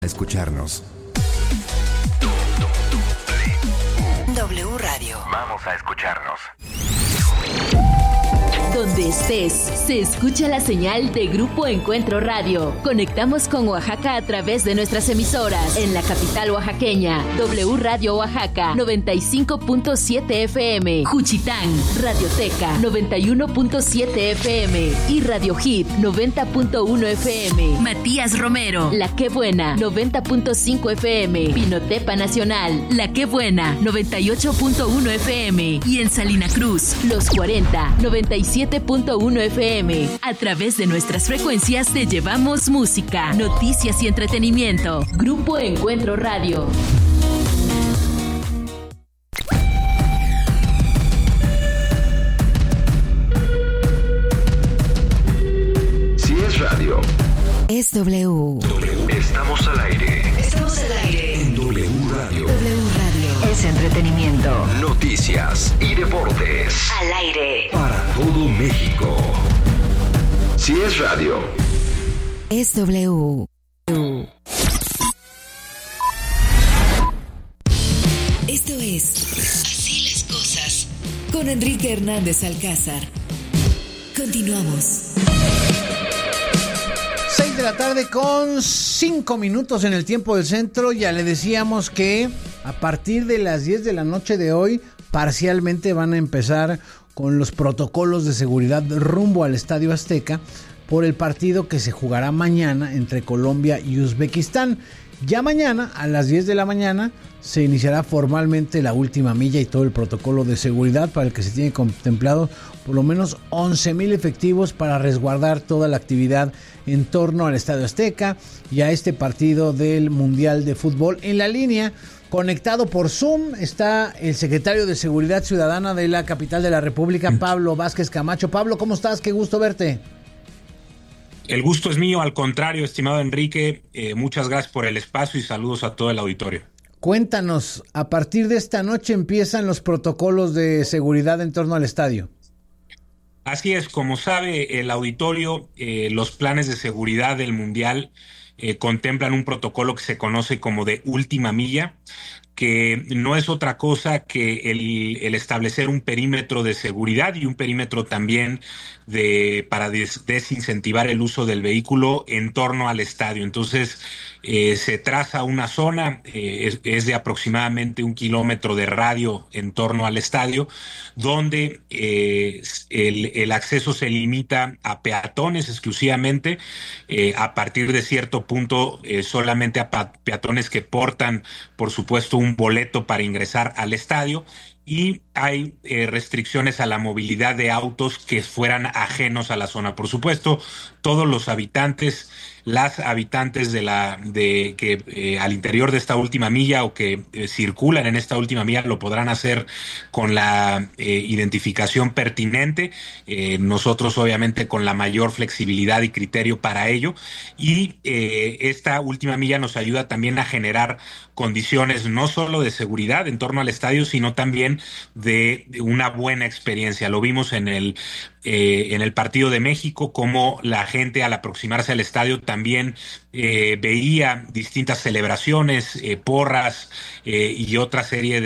Escucharnos. W Radio. Vamos a escucharnos. Donde estés, se escucha la señal de Grupo Encuentro Radio. Conectamos con Oaxaca a través de nuestras emisoras. En la capital oaxaqueña, W Radio Oaxaca, 95.7 FM. Juchitán, Radioteca, 91.7 FM. Y Radio Hit, 90.1 FM. Matías Romero, La Qué Buena, 90.5 FM. Pinotepa Nacional, La Qué Buena, 98.1 FM. Y en Salina Cruz, Los 40, 97.1 FM. A través de nuestras frecuencias te llevamos música, noticias y entretenimiento. Grupo Encuentro Radio. Si es radio, Es W. Estamos al aire. Estamos al aire. En W Radio. W Radio. Es entretenimiento. Noticias y deportes. Al aire. Para todo México. Si es radio. Es W. Esto es Así las cosas con Enrique Hernández Alcázar. Continuamos. 6 de la tarde con 5 minutos en el tiempo del centro. Ya le decíamos que a partir de las 10 de la noche de hoy parcialmente van a empezar con los protocolos de seguridad rumbo al Estadio Azteca por el partido que se jugará mañana entre Colombia y Uzbekistán. Ya mañana a las 10 de la mañana se iniciará formalmente la última milla y todo el protocolo de seguridad para el que se tiene contemplado por lo menos 11,000 efectivos para resguardar toda la actividad en torno al Estadio Azteca y a este partido del Mundial de Fútbol. En la línea, conectado por Zoom, está el secretario de Seguridad Ciudadana de la capital de la República, Pablo Vázquez Camacho. Pablo, ¿cómo estás? Qué gusto verte. El gusto es mío, al contrario, estimado Enrique, muchas gracias por el espacio y saludos a todo el auditorio. Cuéntanos, a partir de esta noche empiezan los protocolos de seguridad en torno al estadio. Así es, como sabe el auditorio, los planes de seguridad del Mundial contemplan un protocolo que se conoce como de última milla, que no es otra cosa que el establecer un perímetro de seguridad y un perímetro también para desincentivar el uso del vehículo en torno al estadio. Entonces, se traza una zona, es de aproximadamente 1 kilómetro de radio en torno al estadio, donde el acceso se limita a peatones exclusivamente, a partir de cierto punto solamente a peatones que portan, por supuesto, un boleto para ingresar al estadio, y hay restricciones a la movilidad de autos que fueran ajenos a la zona. Por supuesto, todos los habitantes, las habitantes que al interior de esta última milla o que circulan en esta última milla lo podrán hacer con la identificación pertinente, nosotros obviamente con la mayor flexibilidad y criterio para ello, y esta última milla nos ayuda también a generar condiciones no solo de seguridad en torno al estadio, sino también de una buena experiencia. Lo vimos en el partido de México, como la gente al aproximarse al estadio también veía distintas celebraciones, porras y otra serie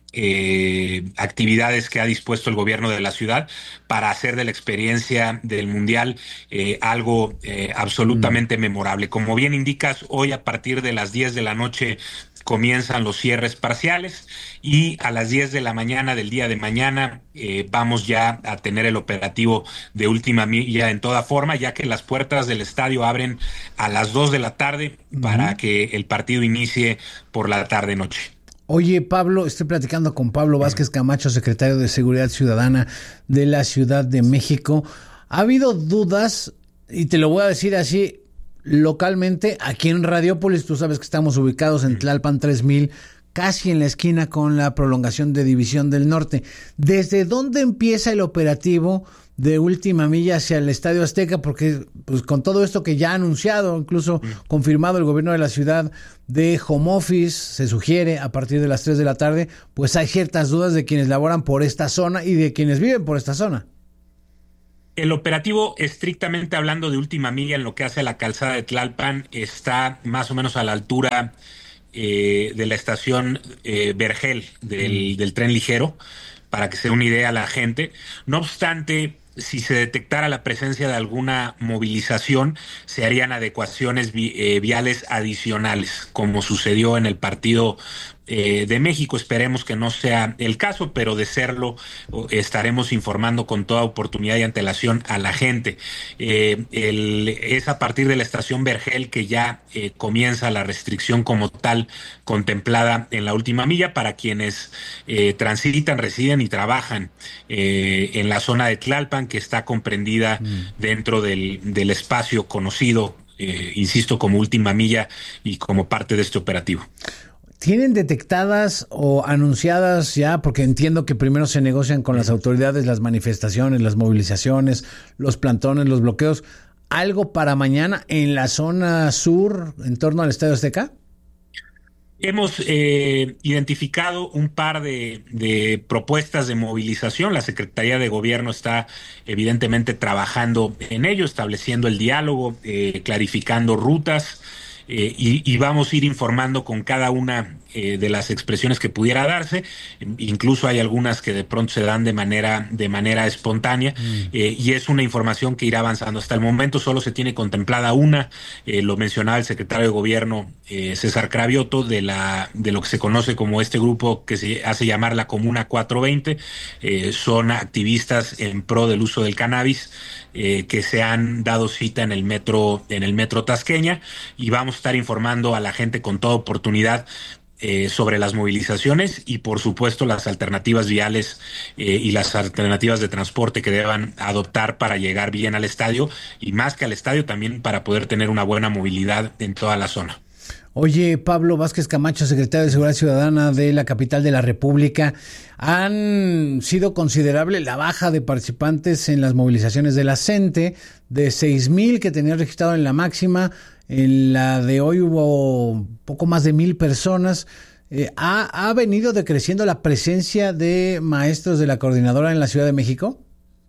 de actividades que ha dispuesto el gobierno de la ciudad para hacer de la experiencia del Mundial algo absolutamente memorable. Como bien indicas, hoy a partir de las 10 de la noche comienzan los cierres parciales y a las 10 de la mañana del día de mañana vamos ya a tener el operativo de última milla en toda forma, ya que las puertas del estadio abren a las 2 de la tarde para que el partido inicie por la tarde-noche. Oye, Pablo, estoy platicando con Pablo Vázquez Camacho, secretario de Seguridad Ciudadana de la Ciudad de México. Ha habido dudas, y te lo voy a decir así, localmente, aquí en Radiópolis, tú sabes que estamos ubicados en Tlalpan 3000, casi en la esquina con la prolongación de División del Norte. ¿Desde dónde empieza el operativo de última milla hacia el Estadio Azteca? Porque pues con todo esto que ya ha anunciado, incluso confirmado el gobierno de la ciudad de home office, se sugiere a partir de las 3 de la tarde, pues hay ciertas dudas de quienes laboran por esta zona y de quienes viven por esta zona. El operativo, estrictamente hablando de última milla en lo que hace a la calzada de Tlalpan, está más o menos a la altura de la estación Vergel del tren ligero, para que se dé una idea a la gente. No obstante, si se detectara la presencia de alguna movilización, se harían adecuaciones viales adicionales, como sucedió en el partido de México. Esperemos que no sea el caso, pero de serlo, estaremos informando con toda oportunidad y antelación a la gente. Es a partir de la estación Vergel que ya comienza la restricción como tal contemplada en la última milla para quienes transitan, residen y trabajan en la zona de Tlalpan, que está comprendida dentro del espacio conocido, insisto, como última milla y como parte de este operativo. ¿Tienen detectadas o anunciadas ya? Porque entiendo que primero se negocian con las autoridades las manifestaciones, las movilizaciones, los plantones, los bloqueos. ¿Algo para mañana en la zona sur, en torno al Estadio Azteca? Hemos identificado un par de propuestas de movilización. La Secretaría de Gobierno está evidentemente trabajando en ello, estableciendo el diálogo, clarificando rutas. Y vamos a ir informando con cada una de las expresiones que pudiera darse. Incluso hay algunas que de pronto se dan de manera espontánea, y es una información que irá avanzando. Hasta el momento solo se tiene contemplada una, lo mencionaba el secretario de Gobierno César Cravioto, de lo que se conoce como este grupo que se hace llamar la Comuna 420. Son activistas en pro del uso del cannabis, que se han dado cita en el metro Tasqueña, y vamos a estar informando a la gente con toda oportunidad sobre las movilizaciones y por supuesto las alternativas viales y las alternativas de transporte que deban adoptar para llegar bien al estadio, y más que al estadio también para poder tener una buena movilidad en toda la zona. Oye, Pablo Vázquez Camacho, secretario de Seguridad Ciudadana de la capital de la República, han sido considerable la baja de participantes en las movilizaciones de la CENTE, de 6,000 que tenían registrado en la máxima. En la de hoy hubo poco más de 1,000 personas. ¿Ha venido decreciendo la presencia de maestros de la coordinadora en la Ciudad de México?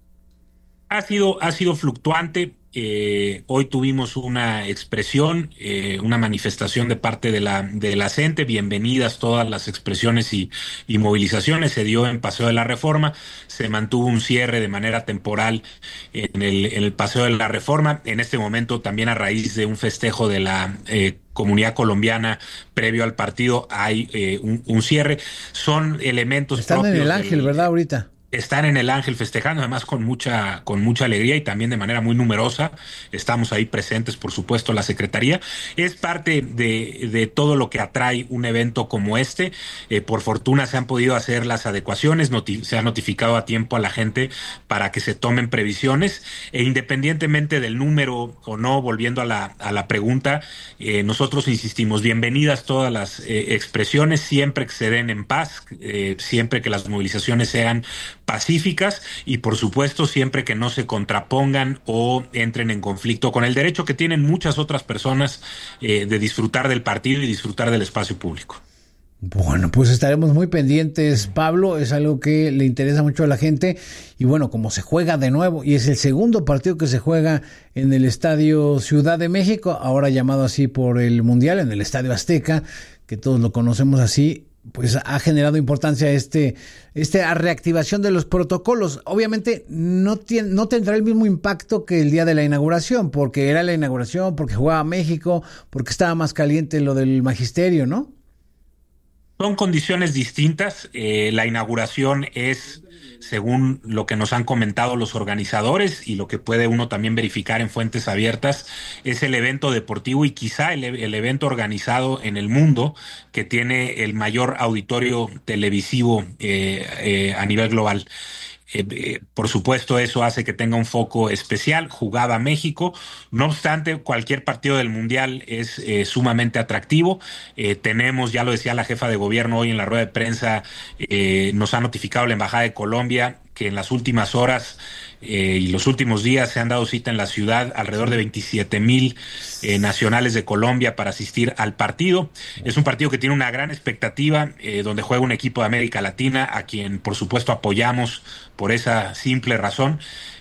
Ha sido fluctuante. Hoy tuvimos una expresión, una manifestación de parte de la CENTE. Bienvenidas todas las expresiones y movilizaciones. Se dio en Paseo de la Reforma, se mantuvo un cierre de manera temporal en el Paseo de la Reforma. En este momento, también a raíz de un festejo de la comunidad colombiana previo al partido, hay un cierre. Son elementos Están propios en el Ángel, ¿verdad? Ahorita. Están en el Ángel festejando, además con mucha alegría y también de manera muy numerosa. Estamos ahí presentes, por supuesto, la Secretaría. Es parte de todo lo que atrae un evento como este. Por fortuna se han podido hacer las adecuaciones, se ha notificado a tiempo a la gente para que se tomen previsiones, e independientemente del número o no, volviendo a la pregunta, nosotros insistimos, bienvenidas todas las expresiones, siempre que se den en paz, siempre que las movilizaciones sean pacíficas, y por supuesto siempre que no se contrapongan o entren en conflicto con el derecho que tienen muchas otras personas de disfrutar del partido y disfrutar del espacio público. Bueno, pues estaremos muy pendientes, Pablo. Es algo que le interesa mucho a la gente. Y bueno, como se juega de nuevo, y es el segundo partido que se juega en el Estadio Ciudad de México, ahora llamado así por el Mundial, en el Estadio Azteca, que todos lo conocemos así, pues ha generado importancia esta reactivación de los protocolos. Obviamente no tendrá el mismo impacto que el día de la inauguración, porque era la inauguración, porque jugaba México, porque estaba más caliente lo del magisterio, ¿no? Son condiciones distintas. La inauguración es, según lo que nos han comentado los organizadores y lo que puede uno también verificar en fuentes abiertas, es el evento deportivo y quizá el evento organizado en el mundo que tiene el mayor auditorio televisivo a nivel global. Por supuesto, eso hace que tenga un foco especial. Jugaba México. No obstante, cualquier partido del Mundial es sumamente atractivo. Tenemos, ya lo decía la jefa de gobierno hoy en la rueda de prensa, nos ha notificado la Embajada de Colombia que en las últimas horas y los últimos días se han dado cita en la ciudad alrededor de 27,000 nacionales de Colombia para asistir al partido. Es un partido que tiene una gran expectativa, donde juega un equipo de América Latina, a quien por supuesto apoyamos por esa simple razón,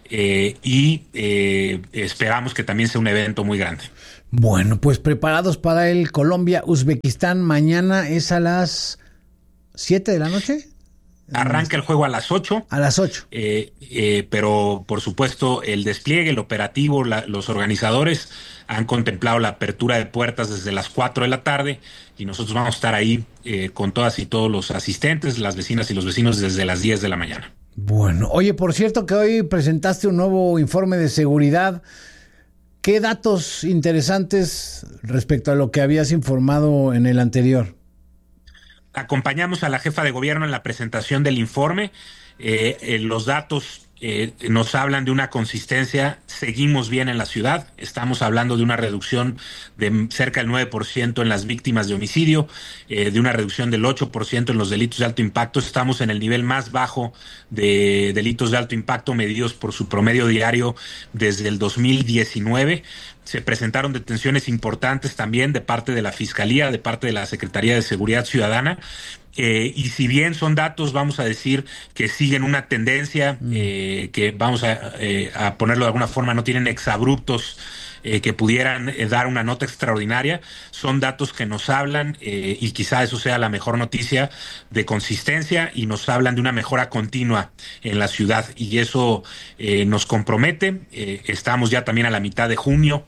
y esperamos que también sea un evento muy grande. Bueno, pues preparados para el Colombia-Uzbekistán. Mañana es a las 7 de la noche. Arranca el juego a las 8. A las 8. Pero por supuesto el despliegue, el operativo, los organizadores han contemplado la apertura de puertas desde las 4 de la tarde y nosotros vamos a estar ahí con todas y todos los asistentes, las vecinas y los vecinos desde las 10 de la mañana. Bueno, oye, por cierto que hoy presentaste un nuevo informe de seguridad. ¿Qué datos interesantes respecto a lo que habías informado en el anterior? Acompañamos a la jefa de gobierno en la presentación del informe. Los datos nos hablan de una consistencia. Seguimos bien en la ciudad. Estamos hablando de una reducción de cerca del 9% en las víctimas de homicidio, de una reducción del 8% en los delitos de alto impacto. Estamos en el nivel más bajo de delitos de alto impacto medidos por su promedio diario desde el 2019. Se presentaron detenciones importantes también de parte de la Fiscalía, de parte de la Secretaría de Seguridad Ciudadana. Y si bien son datos, vamos a decir que siguen una tendencia, que vamos a ponerlo de alguna forma, no tienen exabruptos que pudieran dar una nota extraordinaria. Son datos que nos hablan, y quizá eso sea la mejor noticia, de consistencia, y nos hablan de una mejora continua en la ciudad, y eso nos compromete. Estamos ya también a la mitad de junio.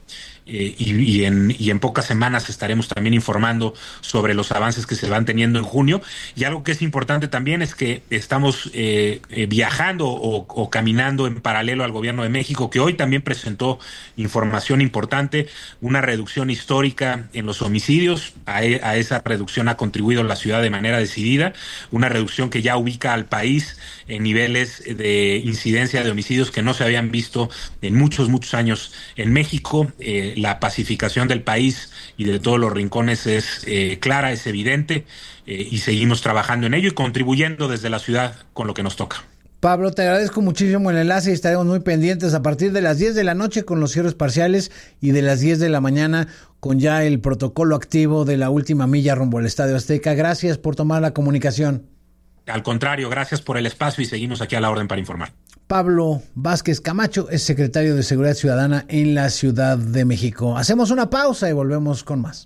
Y en pocas semanas estaremos también informando sobre los avances que se van teniendo en junio. Y algo que es importante también es que estamos viajando o caminando en paralelo al gobierno de México, que hoy también presentó información importante, una reducción histórica en los homicidios. A esa reducción ha contribuido la ciudad de manera decidida, una reducción que ya ubica al país en niveles de incidencia de homicidios que no se habían visto en muchos años en México. La pacificación del país y de todos los rincones es clara, es evidente, y seguimos trabajando en ello y contribuyendo desde la ciudad con lo que nos toca. Pablo, te agradezco muchísimo el enlace y estaremos muy pendientes a partir de las 10 de la noche con los cierres parciales y de las 10 de la mañana con ya el protocolo activo de la última milla rumbo al Estadio Azteca. Gracias por tomar la comunicación. Al contrario, gracias por el espacio y seguimos aquí a la orden para informar. Pablo Vázquez Camacho es secretario de Seguridad Ciudadana en la Ciudad de México. Hacemos una pausa y volvemos con más.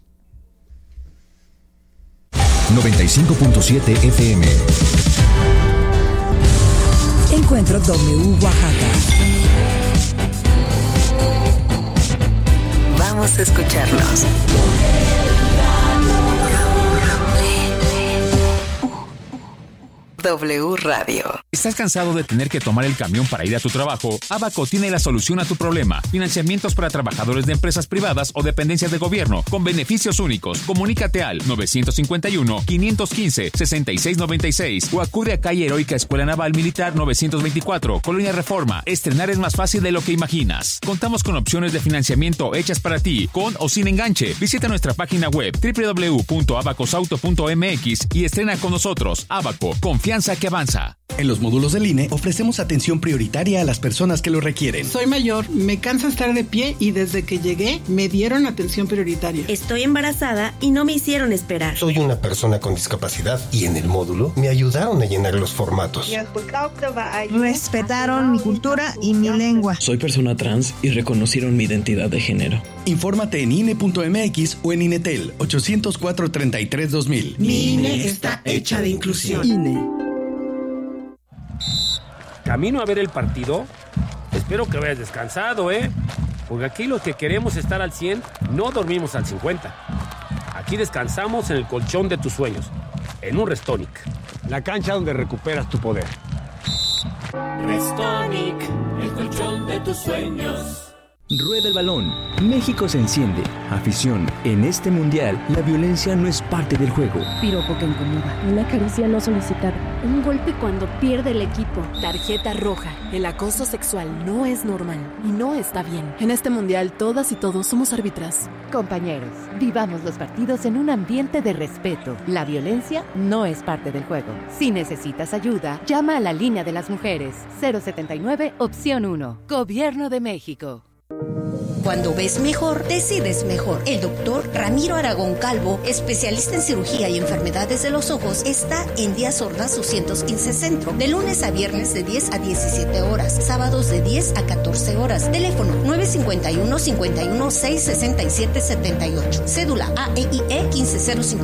95.7 FM. Encuentro W Oaxaca. Vamos a escucharnos. W Radio. ¿Estás cansado de tener que tomar el camión para ir a tu trabajo? Abaco tiene la solución a tu problema. Financiamientos para trabajadores de empresas privadas o dependencias de gobierno con beneficios únicos. Comunícate al 951-515-6696 o acude a calle Heroica Escuela Naval Militar 924, Colonia Reforma. Estrenar es más fácil de lo que imaginas. Contamos con opciones de financiamiento hechas para ti, con o sin enganche. Visita nuestra página web www.abacosauto.mx y estrena con nosotros. Abaco, confianza que avanza. En los módulos del INE ofrecemos atención prioritaria a las personas que lo requieren. Soy mayor, me cansa estar de pie y desde que llegué me dieron atención prioritaria. Estoy embarazada y no me hicieron esperar. Soy una persona con discapacidad y en el módulo me ayudaron a llenar los formatos. Respetaron mi cultura y mi lengua. Soy persona trans y reconocieron mi identidad de género. Infórmate en INE.mx o en INETEL 804-33-2000. Mi INE está hecha de inclusión. INE. Camino a ver el partido. Espero que vayas descansado, porque aquí los que queremos estar al 100 no dormimos al 50. Aquí descansamos en el colchón de tus sueños, en un Restonic, la cancha donde recuperas tu poder. Restonic, el colchón de tus sueños. Rueda el balón. México se enciende. Afición. En este mundial, la violencia no es parte del juego. Piropo que incomoda. Una caricia no solicitada. Un golpe cuando pierde el equipo. Tarjeta roja. El acoso sexual no es normal y no está bien. En este mundial, todas y todos somos árbitras. Compañeros, vivamos los partidos en un ambiente de respeto. La violencia no es parte del juego. Si necesitas ayuda, llama a la línea de las mujeres. 079, opción 1. Gobierno de México. Cuando ves mejor, decides mejor. El doctor Ramiro Aragón Calvo, especialista en cirugía y enfermedades de los ojos, está en Díaz Ordaz 215 Centro, de lunes a viernes de 10 a 17 horas, sábados de 10 a 14 horas. Teléfono 951-51-667-78. Cédula AEIE 15050.